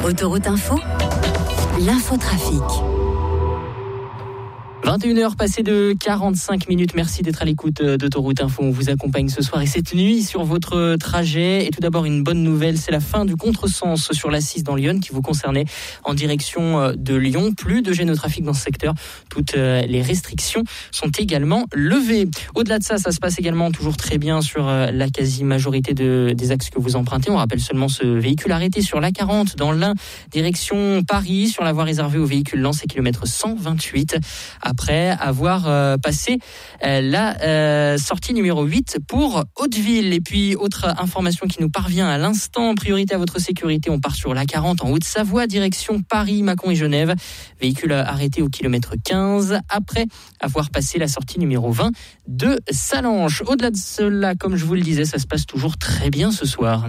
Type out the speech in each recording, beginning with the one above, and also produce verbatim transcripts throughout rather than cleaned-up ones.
Autoroute Info, l'infotrafic. vingt et une heures passées de quarante-cinq minutes. Merci d'être à l'écoute d'Autoroute Info. On vous accompagne ce soir et cette nuit sur votre trajet. Et tout d'abord, une bonne nouvelle, c'est la fin du contresens sur l'A six dans Lyon qui vous concernait en direction de Lyon. Plus de gêne au trafic dans ce secteur. Toutes les restrictions sont également levées. Au-delà de ça, ça se passe également toujours très bien sur la quasi-majorité de, des axes que vous empruntez. On rappelle seulement ce véhicule arrêté sur l'A quarante dans l'Ain, direction Paris, sur la voie réservée aux véhicules lents, c'est kilomètre cent vingt-huit. Après avoir euh, passé euh, la euh, sortie numéro huit pour Hauteville. Et puis, autre information qui nous parvient à l'instant, priorité à votre sécurité, on part sur l'A quarante en Haute-Savoie, direction Paris, Mâcon et Genève. Véhicule arrêté au kilomètre quinze, après avoir passé la sortie numéro vingt de Salanches. Au-delà de cela, comme je vous le disais, ça se passe toujours très bien ce soir.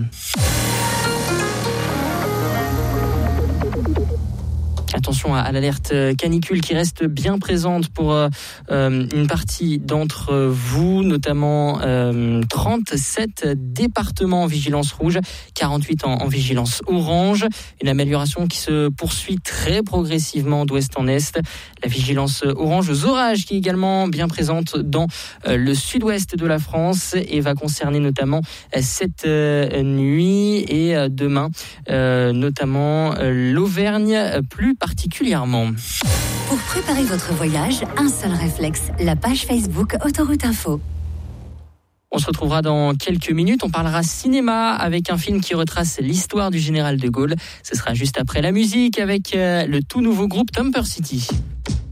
Attention à l'alerte canicule qui reste bien présente pour euh, une partie d'entre vous, notamment euh, trente-sept départements en vigilance rouge, quarante-huit en, en vigilance orange. Une amélioration qui se poursuit très progressivement d'ouest en est. La vigilance orange aux orages qui est également bien présente dans euh, le sud-ouest de la France et va concerner notamment euh, cette euh, nuit et euh, demain, euh, notamment euh, l'Auvergne plus particulièrement. Pour préparer votre voyage, un seul réflexe, la page Facebook Autoroute Info. On se retrouvera dans quelques minutes. On parlera cinéma avec un film qui retrace l'histoire du général de Gaulle. Ce sera juste après la musique avec le tout nouveau groupe Thumper City.